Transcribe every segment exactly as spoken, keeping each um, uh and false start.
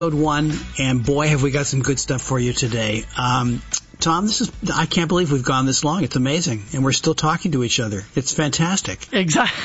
One, and boy, have we got some good stuff for you today. Um, Tom, this is, I can't believe we've gone this long. It's amazing. And we're still talking to each other. It's fantastic. Exactly.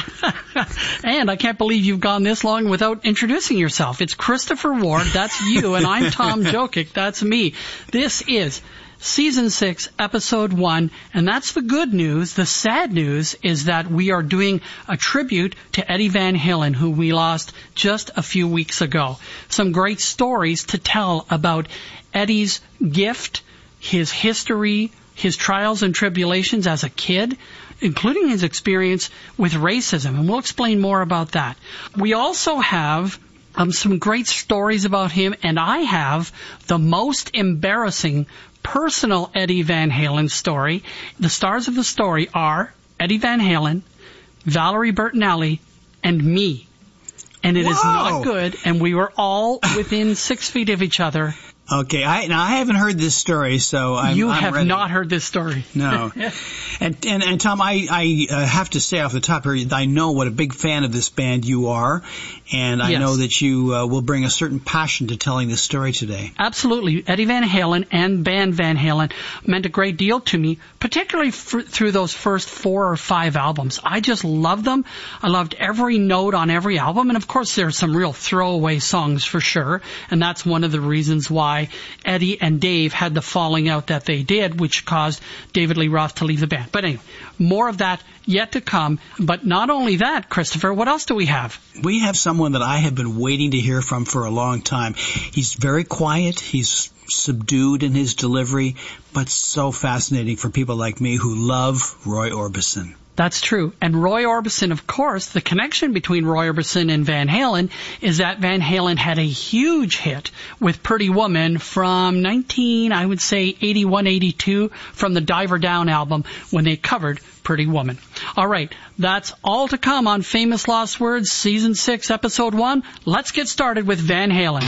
And I can't believe you've gone this long without introducing yourself. It's Christopher Ward. That's you. And I'm Tom Jokic. That's me. This is Season six, Episode one, and that's the good news. The sad news is that we are doing a tribute to Eddie Van Halen, who we lost just a few weeks ago. Some great stories to tell about Eddie's gift, his history, his trials and tribulations as a kid, including his experience with racism, and we'll explain more about that. We also have um, some great stories about him, and I have the most embarrassing personal Eddie Van Halen story. The stars of the story are Eddie Van Halen, Valerie Bertinelli, and me. And it Whoa. is not good, and we were all within six feet of each other. Okay, I now I haven't heard this story, so I'm You I'm have ready. not heard this story. No. and, and and Tom, I, I uh, have to say off the top here, I know what a big fan of this band you are, and I yes. know that you uh, will bring a certain passion to telling this story today. Absolutely. Eddie Van Halen and band Van Halen meant a great deal to me, particularly f- through those first four or five albums. I just loved them. I loved every note on every album, and of course there's some real throwaway songs for sure, and that's one of the reasons why Eddie and Dave had the falling out that they did, which caused David Lee Roth to leave the band. But anyway, more of that yet to come. But not only that, Christopher, what else do we have? We have someone that I have been waiting to hear from for a long time. He's very quiet. He's subdued in his delivery, but so fascinating for people like me who love Roy Orbison. That's true. And Roy Orbison, of course, the connection between Roy Orbison and Van Halen is that Van Halen had a huge hit with Pretty Woman from nineteen, I would say, eighty-one, eighty-two, from the Diver Down album when they covered Pretty Woman. All right, that's all to come on Famous Lost Words, Season six, Episode one. Let's get started with Van Halen.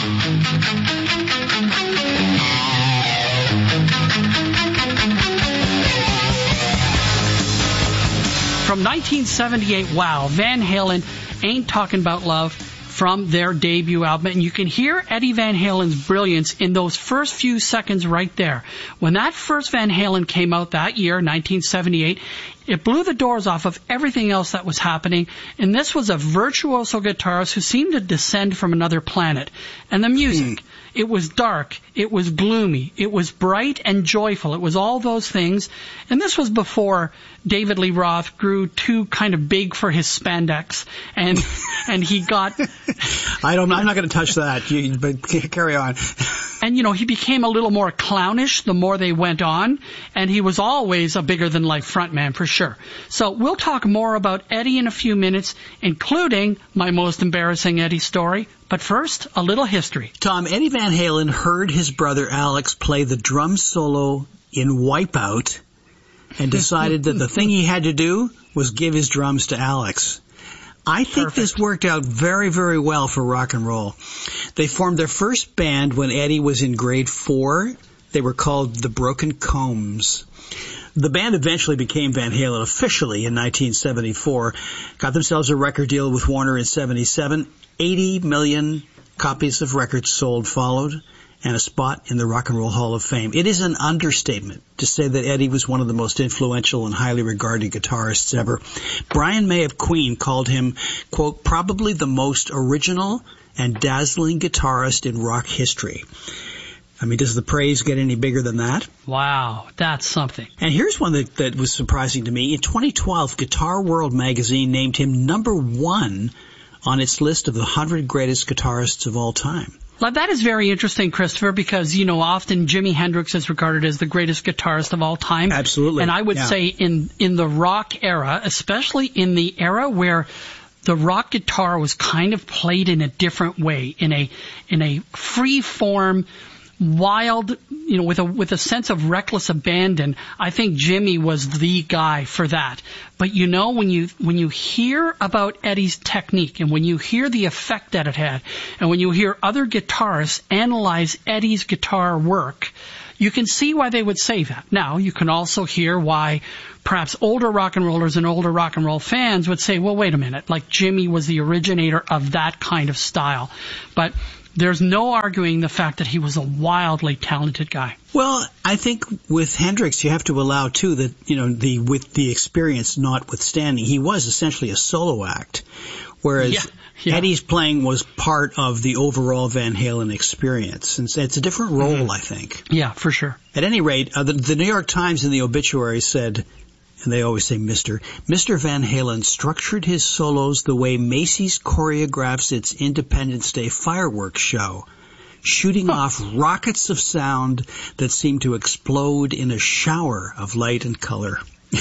From nineteen seventy-eight, wow, Van Halen, Ain't Talking About Love, from their debut album. And you can hear Eddie Van Halen's brilliance in those first few seconds right there. When that first Van Halen came out that year, nineteen seventy-eight, it blew the doors off of everything else that was happening. And this was a virtuoso guitarist who seemed to descend from another planet. And the music, mm. it was dark, it was gloomy, it was bright and joyful. It was all those things. And this was before David Lee Roth grew too kind of big for his spandex, and and he got. I don't. I'm not going to touch that. You, but carry on. And you know, he became a little more clownish the more they went on, and he was always a bigger than life frontman for sure. So we'll talk more about Eddie in a few minutes, including my most embarrassing Eddie story. But first, a little history. Tom, Eddie Van Halen heard his brother Alex play the drum solo in Wipeout, and decided that the thing he had to do was give his drums to Alex. I think Perfect. This worked out very, very well for rock and roll. They formed their first band when Eddie was in grade four. They were called the Broken Combs. The band eventually became Van Halen officially in nineteen seventy-four, got themselves a record deal with Warner in seventy-seven. eighty million copies of records sold followed, and a spot in the Rock and Roll Hall of Fame. It is an understatement to say that Eddie was one of the most influential and highly regarded guitarists ever. Brian May of Queen called him, quote, probably the most original and dazzling guitarist in rock history. I mean, does the praise get any bigger than that? Wow, that's something. And here's one that, that was surprising to me. In twenty twelve, Guitar World magazine named him number one on its list of the one hundred greatest guitarists of all time. Well, that is very interesting, Christopher, because, you know, often Jimi Hendrix is regarded as the greatest guitarist of all time. Absolutely. And I would yeah. say in, in the rock era, especially in the era where the rock guitar was kind of played in a different way, in a, in a free form, wild, you know, with a with a sense of reckless abandon. I think Jimmy was the guy for that. But you know, when you when you hear about Eddie's technique, and when you hear the effect that it had, and when you hear other guitarists analyze Eddie's guitar work, you can see why they would say that. Now, you can also hear why perhaps older rock and rollers and older rock and roll fans would say, well, wait a minute, like Jimmy was the originator of that kind of style. But there's no arguing the fact that he was a wildly talented guy. Well, I think with Hendrix, you have to allow, too, that, you know, the with the experience notwithstanding, he was essentially a solo act, whereas yeah, yeah. Eddie's playing was part of the overall Van Halen experience. And it's a different role, mm-hmm. I think. Yeah, for sure. At any rate, uh, the, the New York Times in the obituary said, and they always say Mister Mister Van Halen structured his solos the way Macy's choreographs its Independence Day fireworks show, shooting oh. off rockets of sound that seem to explode in a shower of light and color.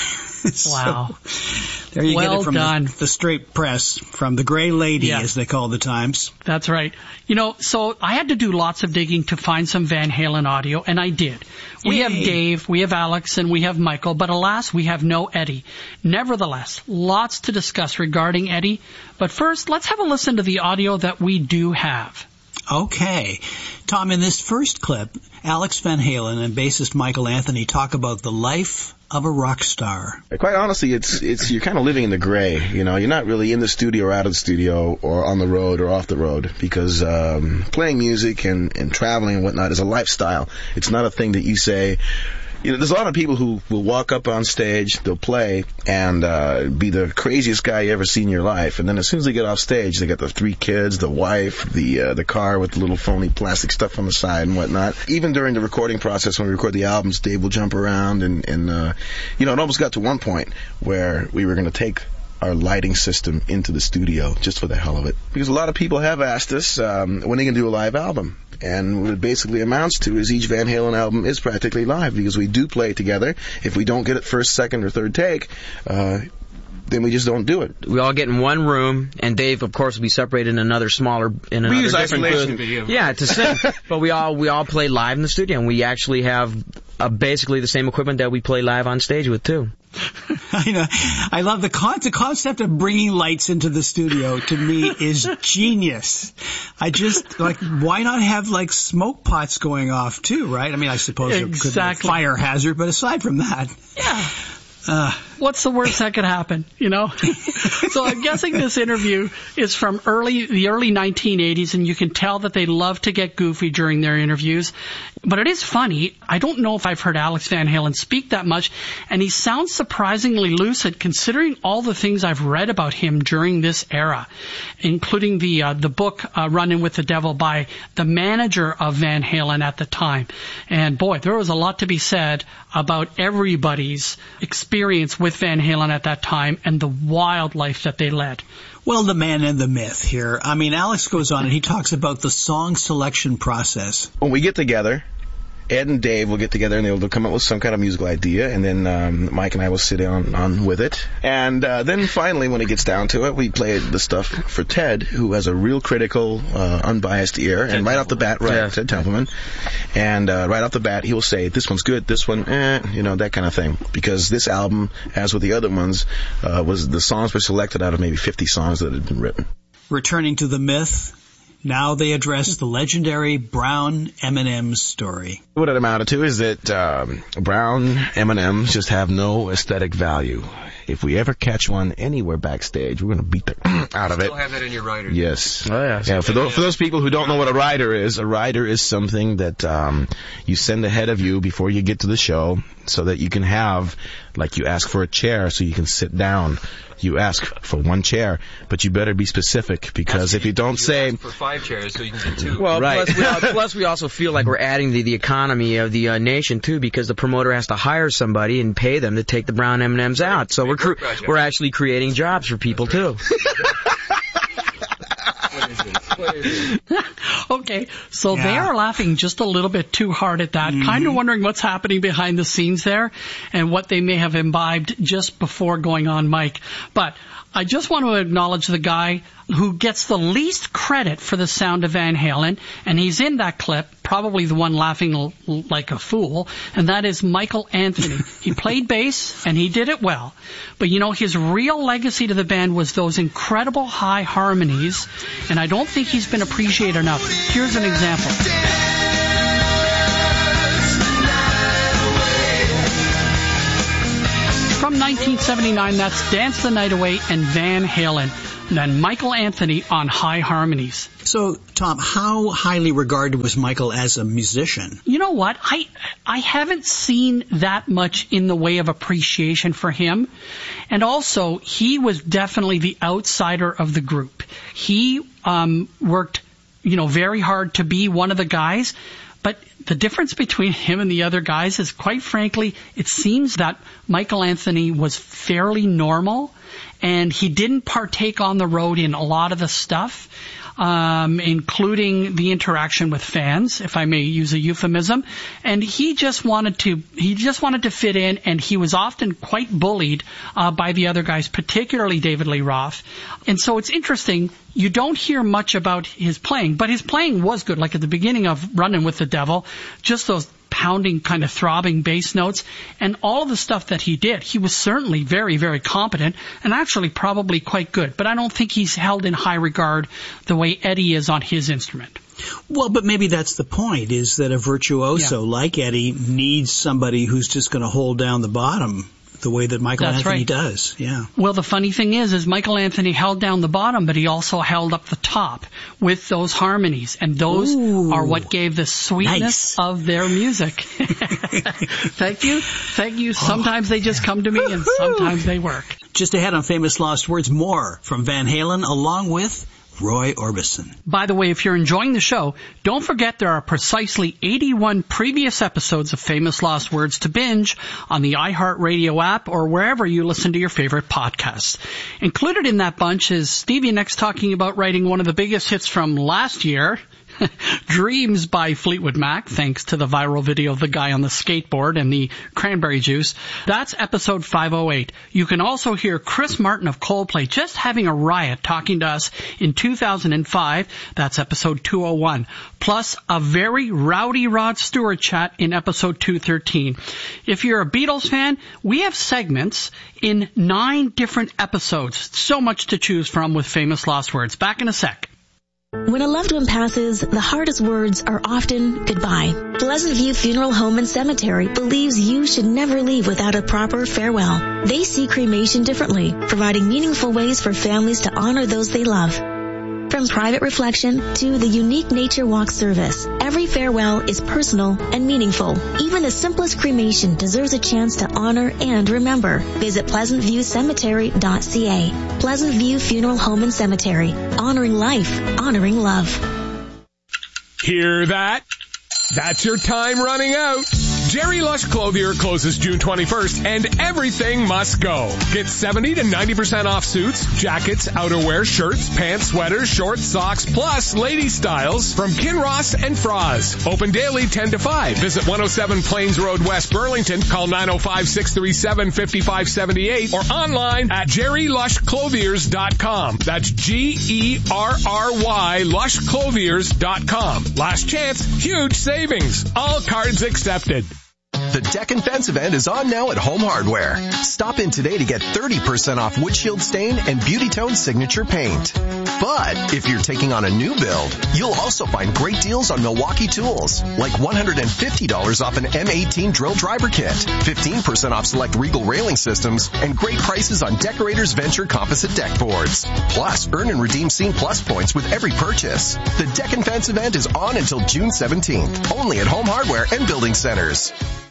so, wow. There you well get it from done. The, the straight press, from the Gray Lady, yeah. as they call the Times. That's right. You know, so I had to do lots of digging to find some Van Halen audio, and I did. We Yay. have Dave, we have Alex, and we have Michael, but alas, we have no Eddie. Nevertheless, lots to discuss regarding Eddie. But first, let's have a listen to the audio that we do have. Okay. Tom, in this first clip, Alex Van Halen and bassist Michael Anthony talk about the life of a rock star. Quite honestly, it's it's you're kind of living in the gray. You know, you're not really in the studio or out of the studio or on the road or off the road, because um, playing music and, and traveling and whatnot is a lifestyle. It's not a thing that you say. You know, there's a lot of people who will walk up on stage, they'll play, and uh, be the craziest guy you ever seen in your life. And then as soon as they get off stage, they got the three kids, the wife, the uh, the car with the little phony plastic stuff on the side and whatnot. Even during the recording process, when we record the albums, Dave will jump around, and, and uh, you know, it almost got to one point where we were going to take our lighting system into the studio just for the hell of it. Because a lot of people have asked us um, when they can do a live album. And what it basically amounts to is each Van Halen album is practically live, because we do play together. If we don't get it first, second, or third take, uh, then we just don't do it. We all get in one room, and Dave, of course, will be separated in another smaller, in another we use different isolation booth. Yeah, to sing. But we all we all play live in the studio, and we actually have uh, basically the same equipment that we play live on stage with too. I know. I love the con- the concept of bringing lights into the studio. To me, is genius. I just like, why not have like smoke pots going off too, right? I mean, I suppose exactly. it could be a fire hazard, but aside from that, yeah. Uh, What's the worst that could happen, you know? So I'm guessing this interview is from early the early nineteen eighties, and you can tell that they love to get goofy during their interviews. But it is funny. I don't know if I've heard Alex Van Halen speak that much, and he sounds surprisingly lucid considering all the things I've read about him during this era, including the uh, the book uh, Running with the Devil by the manager of Van Halen at the time. And boy, there was a lot to be said about everybody's experience with Van Halen at that time and the wild life that they led. Well, the man and the myth here. I mean, Alex goes on and he talks about the song selection process. When we get together, Ed and Dave will get together and they'll, they'll come up with some kind of musical idea, and then um, Mike and I will sit on, on with it. And uh, then finally, when it gets down to it, we play the stuff for Ted, who has a real critical, uh, unbiased ear. Ted and right Templeman. off the bat, right, yeah. Ted Templeman. And uh, right off the bat, he will say, this one's good, this one, eh, you know, that kind of thing. Because this album, as with the other ones, uh, was the songs were selected out of maybe fifty songs that had been written. Returning to the myth, now they address the legendary Brown M and M's story. What it amounted to is that um, Brown M and M's just have no aesthetic value. If we ever catch one anywhere backstage, we're going to beat the out of it. Still have that in your rider. Yes. Oh, yeah. Yeah. For those, for those people who don't know what a rider is, a rider is something that um, you send ahead of you before you get to the show, so that you can have, like, you ask for a chair so you can sit down. You ask for one chair, but you better be specific, because if you don't you say ask for five chairs, so you can get two. Well, right. plus, we all, plus we also feel like we're adding to the economy of the uh, nation too, because the promoter has to hire somebody and pay them to take the Brown M and M's out. So we're cr- we're actually creating jobs for people too. Okay, so yeah. they are laughing just a little bit too hard at that, mm-hmm. kind of wondering what's happening behind the scenes there and what they may have imbibed just before going on mic. But I just want to acknowledge the guy who gets the least credit for the sound of Van Halen, and he's in that clip, probably the one laughing l- like a fool, and that is Michael Anthony. He played bass, and he did it well. But, you know, his real legacy to the band was those incredible high harmonies, and I don't think he's been appreciated enough. Here's an example. From nineteen seventy-nine, that's Dance the Night Away and Van Halen. And then Michael Anthony on high harmonies. So, Tom, how highly regarded was Michael as a musician? You know what? I I haven't seen that much in the way of appreciation for him. And also, he was definitely the outsider of the group. He um, worked, you know, very hard to be one of the guys. But the difference between him and the other guys is, quite frankly, it seems that Michael Anthony was fairly normal, and he didn't partake on the road in a lot of the stuff. Um, including the interaction with fans, if I may use a euphemism. And he just wanted to, he just wanted to fit in, and he was often quite bullied, uh, by the other guys, particularly David Lee Roth. And so it's interesting, you don't hear much about his playing, but his playing was good, like at the beginning of Runnin' with the Devil, just those pounding, kind of throbbing bass notes, and all of the stuff that he did. He was certainly very, very competent, and actually probably quite good. But I don't think he's held in high regard the way Eddie is on his instrument. Well, but maybe that's the point, is that a virtuoso yeah. like Eddie needs somebody who's just going to hold down the bottom the way that Michael That's Anthony right. does. Yeah. Well, the funny thing is, is Michael Anthony held down the bottom, but he also held up the top with those harmonies, and those Ooh, are what gave the sweetness nice. of their music. Thank you. Thank you. Sometimes they just come to me, and sometimes they work. Just ahead on Famous Lost Words, more from Van Halen along with Roy Orbison. By the way, if you're enjoying the show, don't forget there are precisely eighty-one previous episodes of Famous Lost Words to binge on the iHeartRadio app or wherever you listen to your favorite podcasts. Included in that bunch is Stevie Nicks talking about writing one of the biggest hits from last year, Dreams by Fleetwood Mac, thanks to the viral video of the guy on the skateboard and the cranberry juice. That's episode five oh eight. You can also hear Chris Martin of Coldplay just having a riot talking to us in two thousand five. That's episode two oh one. Plus a very rowdy Rod Stewart chat in episode two thirteen. If you're a Beatles fan, we have segments in nine different episodes. So much to choose from with Famous Lost Words. Back in a sec. When a loved one passes, the hardest words are often goodbye. Pleasant View Funeral Home and Cemetery believes you should never leave without a proper farewell. They see cremation differently, providing meaningful ways for families to honor those they love. From private reflection to the unique nature walk service, every farewell is personal and meaningful. Even the simplest cremation deserves a chance to honor and remember. Visit pleasant view cemetery dot c a. Pleasant View Funeral Home and Cemetery. Honoring life, honoring love. Hear that? That's your time running out. Jerry Lush Clothier closes June twenty-first, and everything must go. Get seventy to ninety percent off suits, jackets, outerwear, shirts, pants, sweaters, shorts, socks, plus lady styles from Kinross and Froz. Open daily ten to five. Visit one oh seven Plains Road, West Burlington. Call nine oh five, six three seven, five five seven eight or online at jerry lush clothiers dot com. That's G E R R Y lush clothiers dot com. Last chance, huge savings. All cards accepted. The Deck and Fence event is on now at Home Hardware. Stop in today to get thirty percent off windshield stain and Beauty Tone signature paint. But if you're taking on a new build, you'll also find great deals on Milwaukee tools, like one hundred fifty dollars off an M eighteen drill driver kit, fifteen percent off select Regal railing systems, and great prices on Decorators Venture composite deck boards. Plus, earn and redeem Scene Plus points with every purchase. The Deck and Fence event is on until June seventeenth, only at Home Hardware and Building Centers.